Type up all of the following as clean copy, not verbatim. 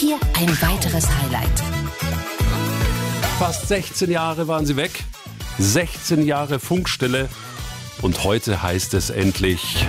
hier ein weiteres Highlight. Fast 16 Jahre waren sie weg. 16 Jahre Funkstille. Und heute heißt es endlich...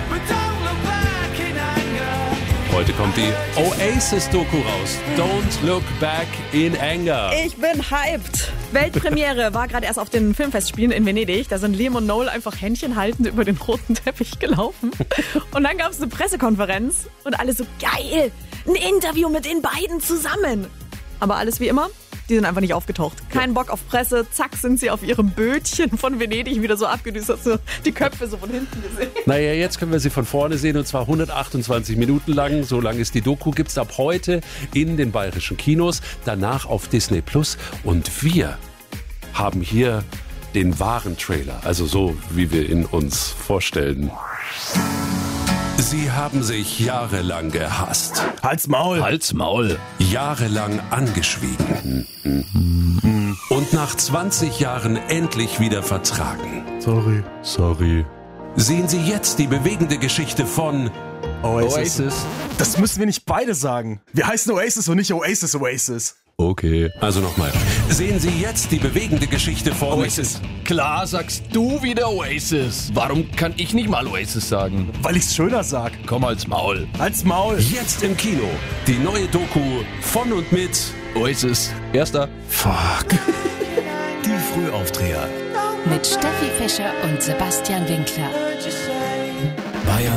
Heute kommt die Oasis-Doku raus. Don't Look Back in Anger. Ich bin hyped. Weltpremiere war gerade erst auf den Filmfestspielen in Venedig. Da sind Liam und Noel einfach Händchen haltend über den roten Teppich gelaufen. Und dann gab es eine Pressekonferenz und alle so, geil, ein Interview mit den beiden zusammen. Aber alles wie immer, die sind einfach nicht aufgetaucht. Kein Bock auf Presse, zack sind sie auf ihrem Bötchen von Venedig wieder so abgedüstert, so die Köpfe so von hinten gesehen. Naja, jetzt können wir sie von vorne sehen und zwar 128 Minuten lang. So lang ist die Doku, gibt's ab heute in den bayerischen Kinos, danach auf Disney Plus. Und wir haben hier den wahren Trailer, also so, wie wir ihn uns vorstellen. Sie haben sich jahrelang gehasst. Halt's Maul. Halt's Maul. Jahrelang angeschwiegen. Und nach 20 Jahren endlich wieder vertragen. Sorry. Sehen Sie jetzt die bewegende Geschichte von Oasis. Das müssen wir nicht beide sagen. Wir heißen Oasis und nicht Oasis. Okay. Also nochmal. Sehen Sie jetzt die bewegende Geschichte von Oasis. Klar sagst du wieder Oasis. Warum kann ich nicht mal Oasis sagen? Weil ich's schöner sag. Komm, halt's Maul. Halt's Maul. Jetzt im Kino. Die neue Doku von und mit Oasis. Erster. Fuck. Die Frühaufdreher. Mit Steffi Fischer und Sebastian Winkler. Bayern